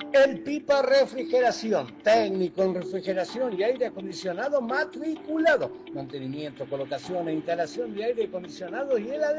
El Pipa Refrigeración, técnico en refrigeración y aire acondicionado matriculado. Mantenimiento, colocación e instalación de aire acondicionado y heladería.